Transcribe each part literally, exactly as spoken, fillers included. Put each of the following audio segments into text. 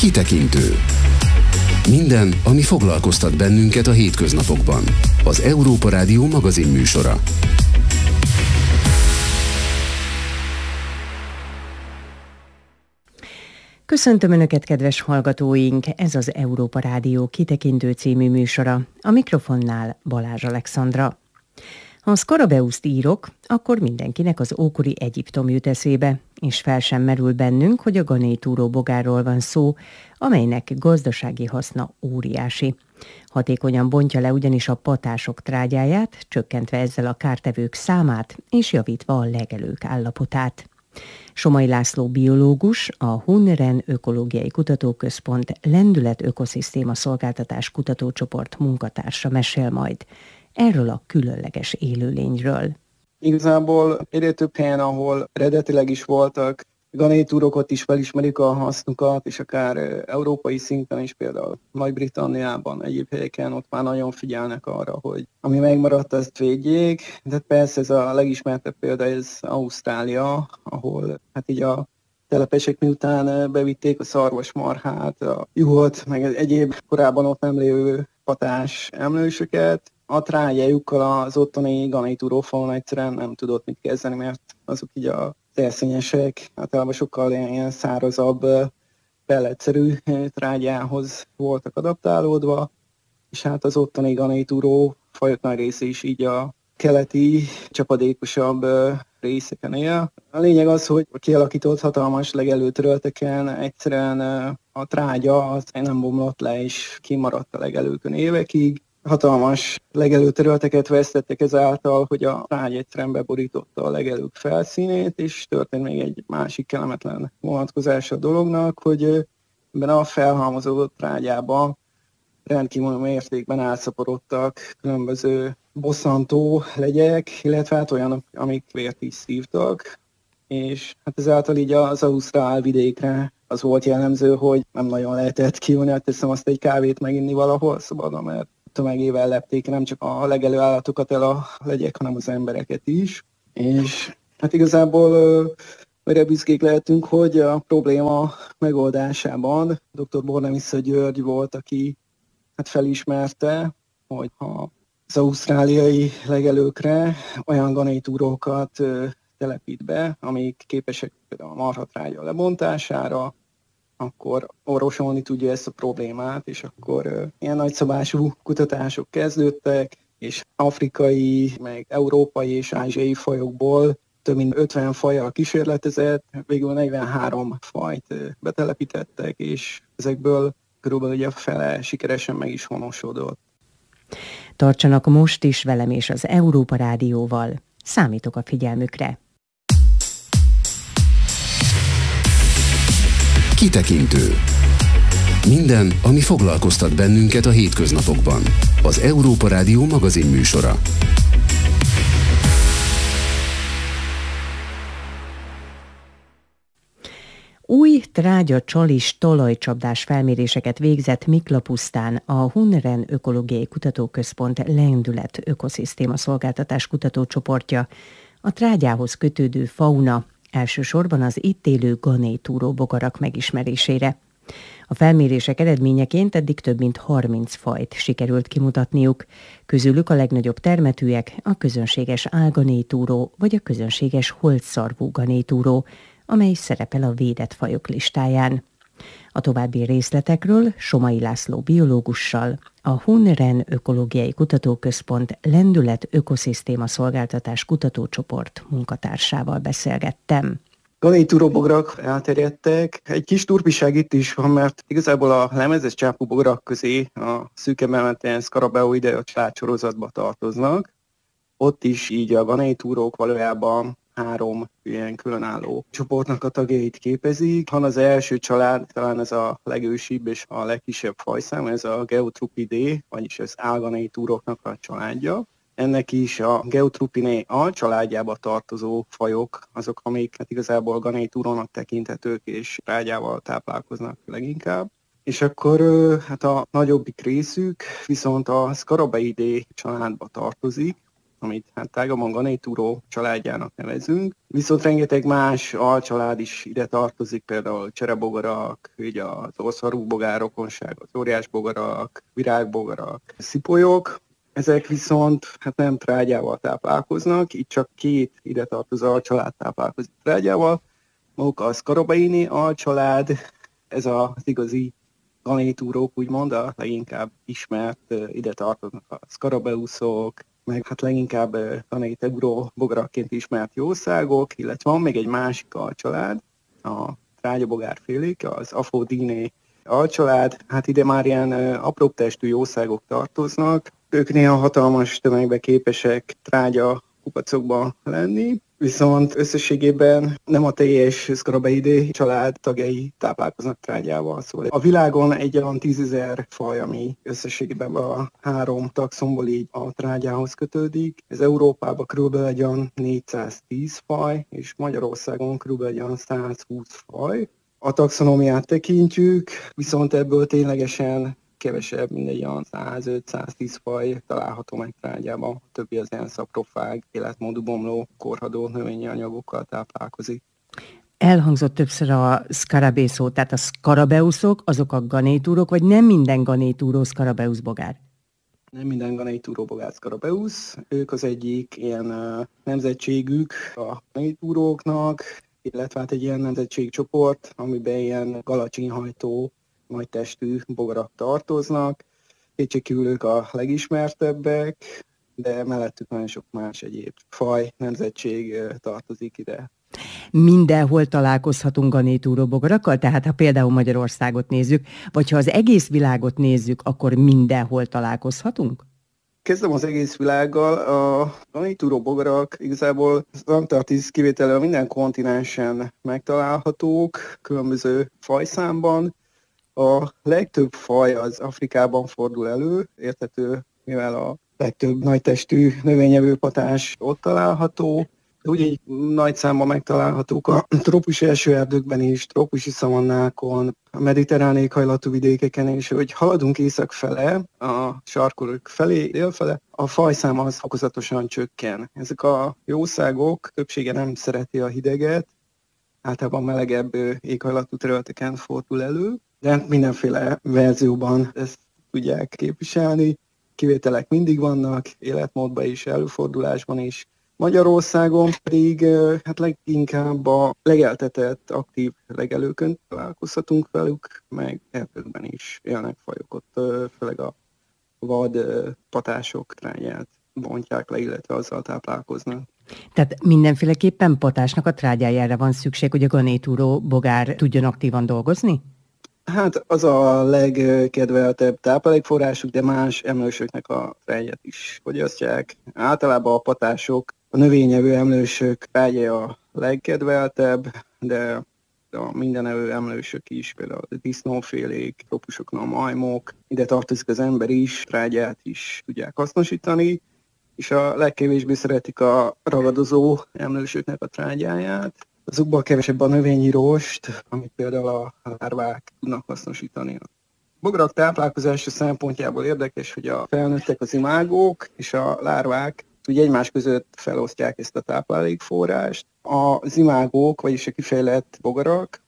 Kitekintő. Minden, ami foglalkoztat bennünket a hétköznapokban. Az Európa Rádió magazin műsora. Köszöntöm Önöket, kedves hallgatóink! Ez az Európa Rádió Kitekintő című műsora. A mikrofonnál Balázs Alexandra. Ha Szkarabeuszt írok, akkor mindenkinek az ókori Egyiptom jut eszébe, és fel sem merül bennünk, hogy a ganétúró bogárról van szó, amelynek gazdasági haszna óriási. Hatékonyan bontja le ugyanis a patások trágyáját, csökkentve ezzel a kártevők számát, és javítva a legelők állapotát. Somai László biológus, a Hunren Ökológiai Kutatóközpont Lendület Ökoszisztéma Szolgáltatás Kutatócsoport munkatársa mesél majd erről a különleges élőlényről. Igazából egyre több helyen, ahol eredetileg is voltak ganétúrok, is felismerik a hasznukat, és akár európai szinten is, például Nagy-Britanniában, egyéb helyeken ott már nagyon figyelnek arra, hogy ami megmaradt, azt védjék. De persze ez a legismertebb példa, ez Ausztrália, ahol hát így a telepesek miután bevitték a szarvasmarhát, a juhot, meg egyéb korábban ott nem lévő patás emlősöket, a trágyájukkal az ottani ganétúrófaun egyszerűen nem tudott mit kezdeni, mert azok így a terszényesek általában sokkal ilyen szárazabb, pelletszerű trágyához voltak adaptálódva, és hát az ottani ganétúró fajok nagy része is így a keleti, csapadékosabb részeken él. A lényeg az, hogy a kialakított hatalmas legelőterületeken egyszerűen a trágya az nem bomlott le, és kimaradt a legelőkön évekig. Hatalmas legelőterületeket vesztettek ezáltal, hogy a trágy egyszerűen beborította a legelők felszínét, és történt még egy másik kellemetlen vonatkozás a dolognak, hogy ebben a felhalmozódott trágyában rendkívül mértékben elszaporodtak különböző bosszantó legyek, illetve hát olyanok, amik vért is szívtak, és hát ezáltal így az ausztrál vidékre az volt jellemző, hogy nem nagyon lehetett kijönni, hát teszem azt egy kávét meginni valahol szabadon, mert tömegével lepték nem csak a legelő állatokat el a legyek, hanem az embereket is. És hát igazából mire büszkék lehetünk, hogy a probléma megoldásában dr. Bornemisza György volt, aki hát felismerte, hogy az ausztráliai legelőkre olyan ganétúrókat telepít be, amik képesek például a marhatrágya lebontására, akkor orvosolni tudja ezt a problémát, és akkor uh, ilyen nagyszabású kutatások kezdődtek, és afrikai, meg európai és ázsiai fajokból több mint ötven fajjal kísérletezett, végül negyvenhárom fajt uh, betelepítettek, és ezekből körülbelül ugye a fele sikeresen meg is honosodott. Tartsanak most is velem és az Európa Rádióval. Számítok a figyelmükre. Kitekintő. Minden, ami foglalkoztat bennünket a hétköznapokban. Az Európa Rádió magazin műsora. Új trágya csalis talajcsapdás felméréseket végzett Miklapusztán a Hunren Ökológiai Kutatóközpont Lendület Ökoszisztéma Szolgáltatás Kutatócsoportja, a trágyához kötődő fauna, elsősorban az itt élő ganétúró bogarak megismerésére. A felmérések eredményeként eddig több mint harminc fajt sikerült kimutatniuk, közülük a legnagyobb termetűek a közönséges álganétúró vagy a közönséges holdszarvú ganétúró, amely szerepel a védett fajok listáján. A további részletekről Somai László biológussal, a Hunren Ökológiai Kutatóközpont Lendület Ökoszisztéma Szolgáltatás Kutatócsoport munkatársával beszélgettem. Ganétúró bogarak elterjedtek. Egy kis turpiság itt is van, mert igazából a lemezes csápú bogarak közé a szűkebb emelten Scarabeuidae családsorozatba tartoznak. Ott is így a ganétúrók valójában három ilyen különálló csoportnak a tagjait képezik. Han az első család, talán ez a legősibb és a legkisebb fajszám, ez a Geotruppidae, vagyis az álganétúróknak a családja. Ennek is a Geotrupinae a családjába tartozó fajok, azok, amik hát igazából ganétúrónak tekinthetők és trágyával táplálkoznak leginkább. És akkor hát a nagyobbik részük viszont a Scarabeidae családba tartozik, amit hát tágabban Ganeituró családjának nevezünk. Viszont rengeteg más alcsalád is ide tartozik, például cserebogarak, ugye az orszarúbogár rokonság, az óriásbogarak, virágbogarak, szipolyok. Ezek viszont hát nem trágyával táplálkoznak, itt csak két ide tartozó alcsalád táplálkozik trágyával. Maguk a Scarabaini alcsalád, ez az igazi Ganeiturók, úgymond, a leginkább ismert, ide tartoznak a Scarabeusok, meg hát leginkább Ganeiteuro bogarakként ismert jószágok, illetve van még egy másik alcsalád, a trágyabogárfélék, az Aphodiinae alcsalád, hát ide már ilyen apróbb testű jószágok tartoznak, ők néha hatalmas tömegbe képesek trágya kupacokban lenni, viszont összességében nem a teljes Scarabaeidae család tagjai táplálkoznak trágyával. Szóval a világon egy olyan tízezer faj, ami összességében a három taxonból így a trágyához kötődik. Ez Európában kb. Egy olyan négyszáztíz faj, és Magyarországon kb. Egy olyan százhúsz faj. A taxonómiát tekintjük, viszont ebből ténylegesen kevesebb, mint egy olyan százöt-száztíz faj található meg trágyában, a többi az ilyen szaprofág, életmódú bomló, korhadó növényi anyagokkal táplálkozik. Elhangzott többször a Scarabaei szó, tehát a Scarabeusok, azok a Ganeitúrok, vagy nem minden Ganeitúró Scarabeus bogár? Nem minden Ganeitúró bogár Scarabeus, ők az egyik ilyen uh, nemzetségük a Ganeitúróknak, illetve hát egy ilyen nemzetségcsoport, amiben ilyen galacsinhajtó, nagy testű bogarak tartoznak. Kétségkívül ők a legismertebbek, de mellettük nagyon sok más egyéb faj, nemzetség tartozik ide. Mindenhol találkozhatunk Ganeitúró bogarakkal? Tehát ha például Magyarországot nézzük, vagy ha az egész világot nézzük, akkor mindenhol találkozhatunk? Kezdem az egész világgal. A Ganeitúró bogarak igazából az Antarktisz kivételével minden kontinensen megtalálhatók, különböző fajszámban. A legtöbb faj az Afrikában fordul elő, érthető, mivel a legtöbb nagytestű növényevő patás ott található. Ugye így nagy számban megtalálhatók a trópusi esőerdőkben is, trópusi szavannákon, a mediterrán éghajlatú vidékeken, és hogy haladunk észak fele, a sarkörök felé, délfele, a fajszám az fokozatosan csökken. Ezek a jószágok többsége nem szereti a hideget, általában melegebb éghajlatú területeken fordul elő, de mindenféle verzióban ezt tudják képviselni. Kivételek mindig vannak, életmódban is, előfordulásban is. Magyarországon pedig hát leginkább a legeltetett, aktív legelőkön találkozhatunk velük, meg erdőkben is élnek fajok, ott főleg a vad patások trágyát bontják le, illetve azzal táplálkoznak. Tehát mindenféleképpen patásnak a trágyájára van szükség, hogy a Ganeitúró bogár tudjon aktívan dolgozni? Hát az a legkedveltebb táplálékforrásuk, de más emlősöknek a trágyát is fogyasztják. Általában a patások, a növényevő emlősök trágya a legkedveltebb, de a mindenevő emlősök is, például a disznófélék, trópusoknál a majmok, ide tartozik az ember is, trágyát is tudják hasznosítani, és a legkevésbé szeretik a ragadozó emlősöknek a trágyáját. Azokban kevesebb a növényi rost, amit például a lárvák tudnak hasznosítani. A bogarak táplálkozása szempontjából érdekes, hogy a felnőttek, az imágók és a lárvák ugye egymás között felosztják ezt a táplálékforrást. Az imágók, vagyis a kifejlett bogarak,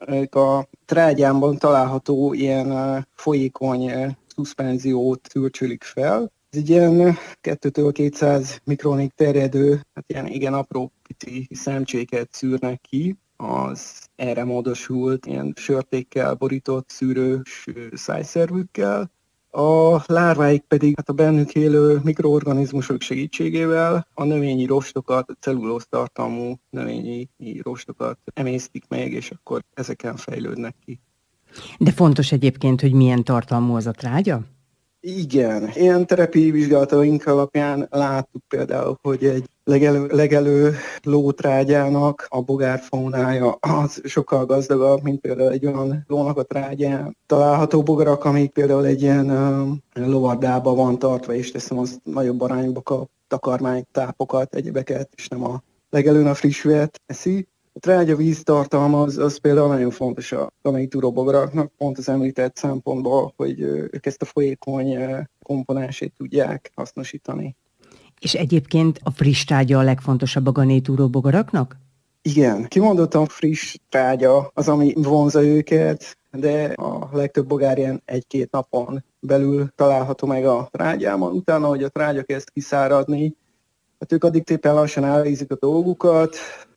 a trágyában található ilyen folyékony szuszpenziót szürcsölik fel. Ez egy ilyen kettőtől kétszáz mikronig terjedő, hát ilyen igen apró pici szemcséket szűrnek ki, az erre módosult ilyen sörtékkel borított szűrős szájszervükkel. A lárváik pedig hát a bennük élő mikroorganizmusok segítségével a növényi rostokat, a cellulóz tartalmú növényi rostokat emésztik meg, és akkor ezeken fejlődnek ki. De fontos egyébként, hogy milyen tartalmú az a trágya? Igen. Ilyen terepi vizsgálataink alapján láttuk például, hogy egy legelő, legelő lótrágyának a bogárfaunája az sokkal gazdagabb, mint például egy olyan lónak a trágyán. Található bogarak, amik például egy ilyen um, lovardában van tartva, és teszem, az nagyobb arányba kap takarmány, tápokat, egyebeket, és nem a legelőn a friss vért eszi. A trágya víztartalma az, az például nagyon fontos a Ganeitúró bogaraknak, pont az említett szempontból, hogy ők ezt a folyékony komponensét tudják hasznosítani. És egyébként a friss trágya a legfontosabb a ganétúró bogaraknak? Igen, kimondottan friss trágya az, ami vonza őket, de a legtöbb bogár ilyen egy-két napon belül található meg a trágyában. Utána, hogy a trágya kezd kiszáradni, hát ők addig szépen lassan elvégzik a dolgukat,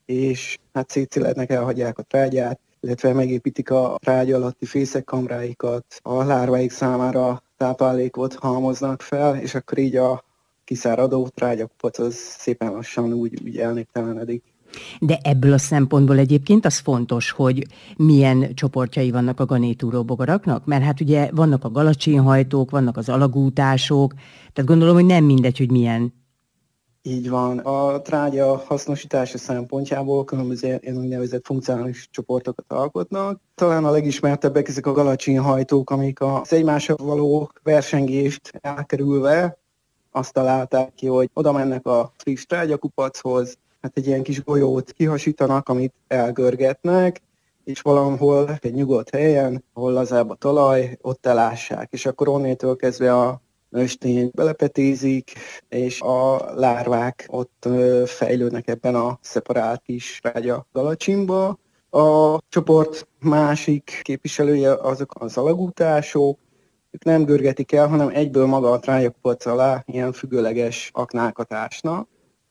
és hát szétszélednek, elhagyják a trágyát, illetve megépítik a trágya alatti fészekkamráikat, a lárváik számára táplálékot halmoznak fel, és akkor így a kiszáradó trágyakupac az szépen lassan úgy, úgy elnéptelenedik. De ebből a szempontból egyébként az fontos, hogy milyen csoportjai vannak a ganétúró bogaraknak, mert hát ugye vannak a galacsinhajtók, vannak az alagútások, tehát gondolom, hogy nem mindegy, hogy milyen. Így van. A trágya hasznosítása szempontjából különböző úgynevezett funkcionális csoportokat alkotnak. Talán a legismertebbek ezek a galacsinhajtók, amik az egymással való versengést elkerülve azt találták ki, hogy oda mennek a friss trágyakupachoz, hát egy ilyen kis golyót kihasítanak, amit elgörgetnek, és valahol egy nyugodt helyen, ahol lazább a talaj, ott elássák, és akkor onnétől kezdve a nőstény belepetézik, és a lárvák ott fejlődnek ebben a szeparált kis trágya galacsinba. A csoport másik képviselője azok az alagútások, ők nem görgetik el, hanem egyből maga a trágyakupac alá ilyen függőleges aknákat ásnak,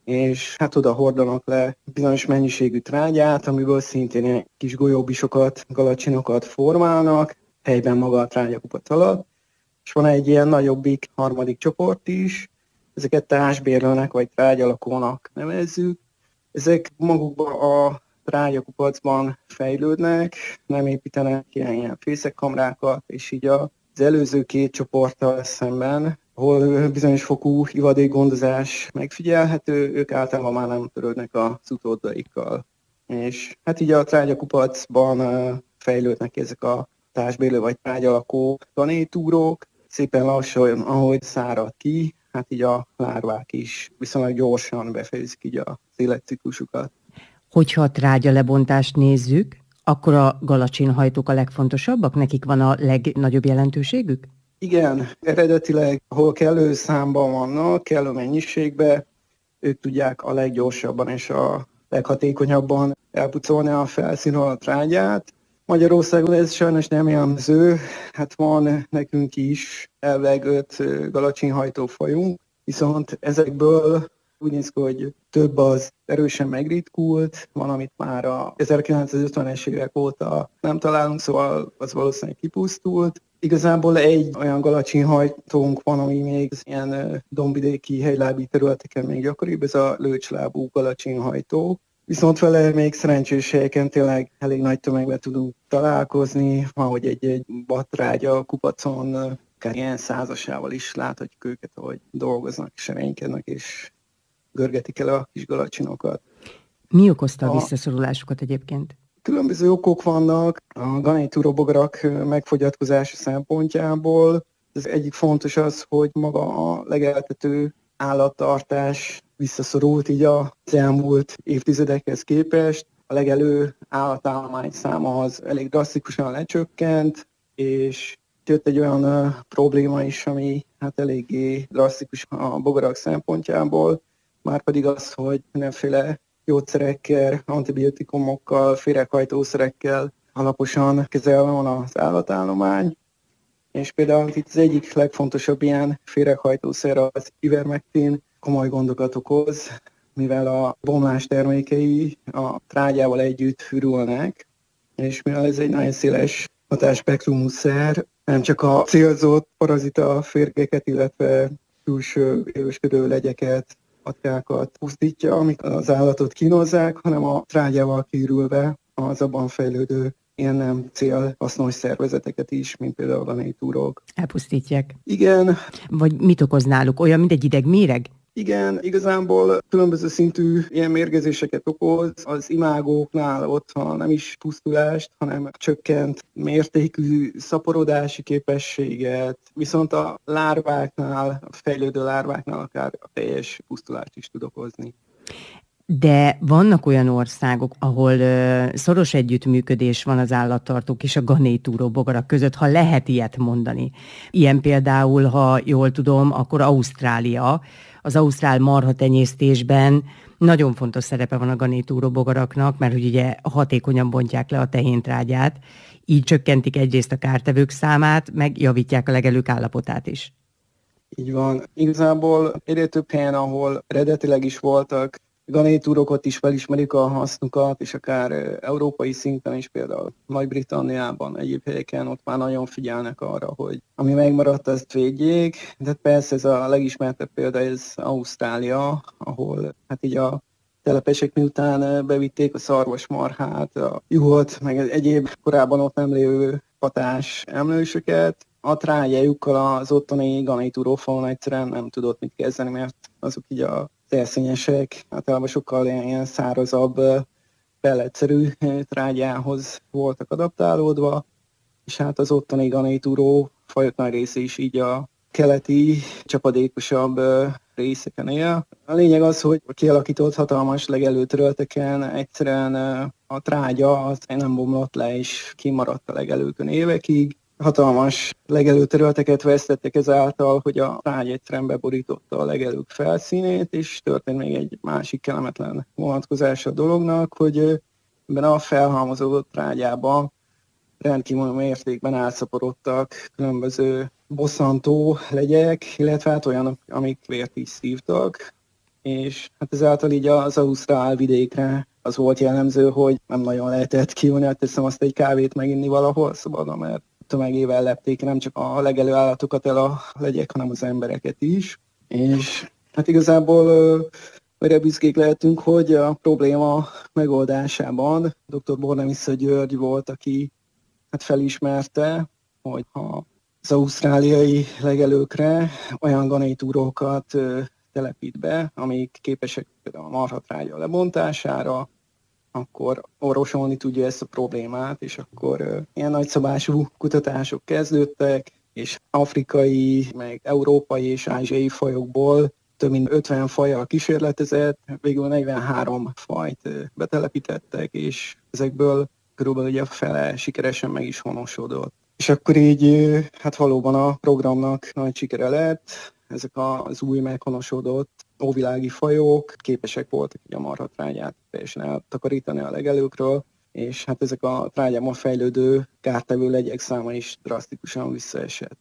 és hát oda hordanak le bizonyos mennyiségű trágyát, amiből szintén ilyen kis golyóbisokat, galacsinokat formálnak, helyben maga a trágyakupac alatt. És van egy ilyen nagyobbik harmadik csoport is, ezeket társbérlőnek vagy trágyalakónak nevezzük. Ezek magukban a trágyakupacban fejlődnek, nem építenek ilyen, ilyen fészekkamrákat, és így az előző két csoporttal szemben, ahol bizonyos fokú ivadékgondozás megfigyelhető, ők általában már nem törődnek az utódaikkal. És hát így a trágyakupacban fejlődnek ezek a társbélő vagy trágyalakó ganétúrók, szépen lassan, ahogy szárad ki, hát így a lárvák is viszonylag gyorsan befejezik így az életciklusukat. Hogyha a trágya lebontást nézzük, akkor a galacsinhajtók a legfontosabbak? Nekik van a legnagyobb jelentőségük? Igen, eredetileg, ahol kellő számban vannak, kellő mennyiségben, ők tudják a leggyorsabban és a leghatékonyabban elpucolni a felszínről a trágyát. Magyarországon ez sajnos nem jellemző, hát van nekünk is elvileg öt galacsinhajtó fajunk, viszont ezekből úgy néz ki, hogy több az erősen megritkult, van, amit már a ezerkilencszázötvenes évek óta nem találunk, szóval az valószínűleg kipusztult. Igazából egy olyan galacsinhajtónk van, ami még ilyen dombvidéki helylábi területeken még gyakoribb, ez a lőcslábú galacsinhajtó. Viszont vele még szerencsés helyeken tényleg elég nagy tömegben tudunk találkozni, ahogy egy-egy batrágya kupacon, akár ilyen százasával is láthatjuk őket, ahogy dolgoznak, és reménykednek, és görgetik el a kis galacsinokat. Mi okozta a visszaszorulásukat egyébként? Különböző okok vannak a ganétúró bogarak megfogyatkozása szempontjából. Az egyik fontos az, hogy maga a legeltető állattartás visszaszorult így az elmúlt évtizedekhez képest. A legelő állatállomány száma az elég drasztikusan lecsökkent, és jött egy olyan uh, probléma is, ami hát eléggé drasztikus a bogarak szempontjából, márpedig az, hogy mindenféle gyógyszerekkel, antibiotikumokkal, féreghajtószerekkel alaposan kezelve van az állatállomány. És például itt az egyik legfontosabb ilyen féreghajtószer az ivermektin, komoly gondokat okoz, mivel a bomlás termékei a trágyával együtt hűrülnek, és mivel ez egy nagyon széles hatásspektrumú szer, nem csak a célzott parazita férgeket, illetve külső élősködő legyeket, atkákat pusztítja, amik az állatot kínozzák, hanem a trágyával kiürülve az abban fejlődő ilyen nem célhasznos szervezeteket is, mint például a ganétúrók. Elpusztítják. Igen. Vagy mit okoz náluk? Olyan, mint egy idegméreg? Igen, igazából különböző szintű ilyen mérgezéseket okoz. Az imágóknál ott van nem is pusztulást, hanem csökkent mértékű szaporodási képességet, viszont a lárváknál, a fejlődő lárváknál akár a teljes pusztulást is tud okozni. De vannak olyan országok, ahol ö, szoros együttműködés van az állattartók és a ganétúró bogarak között, ha lehet ilyet mondani. Ilyen például, ha jól tudom, akkor Ausztrália. Az ausztrál marhatenyésztésben nagyon fontos szerepe van a ganétúró bogaraknak, mert hogy ugye hatékonyan bontják le a tehéntrágyát, így csökkentik egyrészt a kártevők számát, meg javítják a legelők állapotát is. Így van. Igazából egyre több helyen, ahol eredetileg is voltak ganétúrokat is felismerik a hasznukat, és akár európai szinten is, például Nagy-Britanniában, egyéb helyeken ott már nagyon figyelnek arra, hogy ami megmaradt, azt védjék. De persze ez a legismertebb példa, ez Ausztrália, ahol hát így a telepesek miután bevitték a szarvasmarhát, a juhot, meg egyéb korábban ott nem lévő patás emlősöket, a trágyájukkal az ottani ganétúrófaun egyszerűen nem tudott mit kezdeni, mert azok így a terszényesek általában sokkal ilyen szárazabb, pelletszerű trágyához voltak adaptálódva, és hát az ottani ganétúró fajok nagy része is így a keleti, csapadékosabb részeken él. A lényeg az, hogy a kialakított hatalmas legelőterületeken egyszerűen a trágya az nem bomlott le, és kimaradt a legelőkön évekig. Hatalmas legelőterületeket vesztettek ezáltal, hogy a trágy egyszerűen beborította a legelők felszínét, és történt még egy másik kellemetlen vonatkozása a dolognak, hogy ebben a felhalmozódott trágyában rendkívül mértékben elszaporodtak különböző bosszantó legyek, illetve hát olyanok, amik vért is szívtak, és hát ezáltal így az ausztrál vidékre az volt jellemző, hogy nem nagyon lehetett kijönni, hát teszem azt egy kávét meginni valahol szabadon, mert tömegével lepték nem csak a legelő állatokat el a legyek, hanem az embereket is. És hát igazából olyan büszkék lehetünk, hogy a probléma megoldásában dr. Bornemisza György volt, aki hát felismerte, hogy ha az ausztráliai legelőkre olyan ganétúrókat telepít be, amik képesek például a marhatrágya lebontására, akkor orvosolni tudja ezt a problémát, és akkor uh, ilyen nagyszabású kutatások kezdődtek, és afrikai, meg európai és ázsiai fajokból több mint ötven fajjal kísérletezett, végül negyvenhárom fajt uh, betelepítettek, és ezekből körülbelül ugye a fele sikeresen meg is honosodott. És akkor így, uh, hát valóban a programnak nagy sikere lett, ezek az új meghonosodott óvilági fajok képesek voltak a marhatrágyát teljesen eltakarítani a legelőkről, és hát ezek a trágyában fejlődő kártevő legyek száma is drasztikusan visszaesett.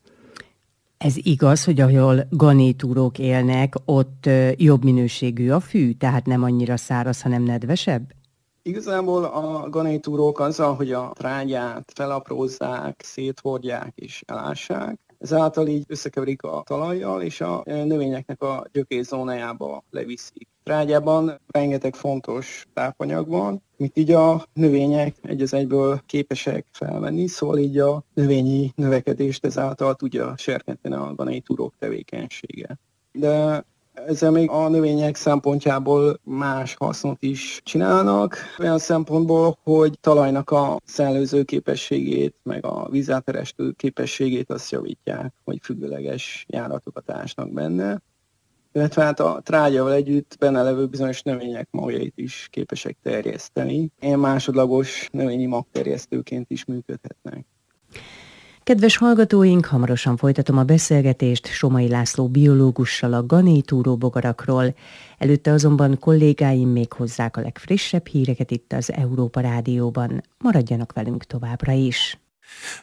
Ez igaz, hogy ahol ganétúrók élnek, ott jobb minőségű a fű, tehát nem annyira száraz, hanem nedvesebb? Igazából a ganétúrók azzal, hogy a trágyát felaprózzák, széthordják és elássák, ezáltal így összekeverik a talajjal, és a növényeknek a gyökérzónájába leviszik. Trágyában rengeteg fontos tápanyag van, amit így a növények egy az egyből képesek felvenni, szóval így a növényi növekedést ezáltal tudja serkenteni a ganétúrók tevékenysége. De ezzel még a növények szempontjából más hasznot is csinálnak, olyan szempontból, hogy talajnak a szellőző képességét, meg a vízáterestő képességét azt javítják, hogy függőleges járatokat ásnak benne. Illetve hát a trágyával együtt benne levő bizonyos növények magjait is képesek terjeszteni. Ilyen másodlagos növényi magterjesztőként is működhetnek. Kedves hallgatóink, hamarosan folytatom a beszélgetést Somai László biológussal a ganétúró bogarakról. Előtte azonban kollégáim még hozzák a legfrissebb híreket itt az Európa Rádióban. Maradjanak velünk továbbra is.